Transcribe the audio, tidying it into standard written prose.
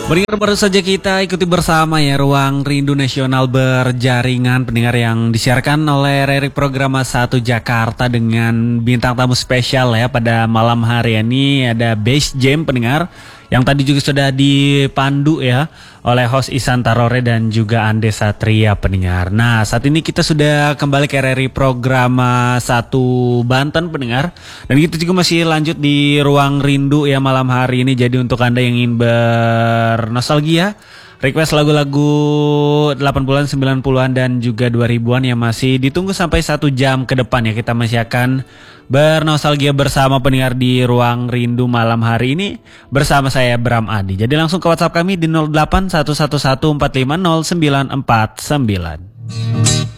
Pendengar baru saja kita ikuti bersama ya Ruang Rindu Nasional Berjaringan, pendengar yang disiarkan oleh RRI Programa 1 Jakarta dengan bintang tamu spesial ya pada malam hari ini. Ada Bass Jam pendengar yang tadi juga sudah dipandu ya oleh host Ihsan Tarore dan juga Ande Satria pendengar. Nah saat ini kita sudah kembali ke RRI Programa 1 Banten pendengar. Dan kita juga masih lanjut di Ruang Rindu ya malam hari ini. Jadi untuk Anda yang ingin bernostalgia, request lagu-lagu 80-an, 90-an dan juga 2000-an yang masih ditunggu sampai 1 jam ke depan ya. Kita masih akan bernostalgia bersama pendengar di Ruang Rindu malam hari ini bersama saya Bram Adi. Jadi langsung ke WhatsApp kami di 081114500949.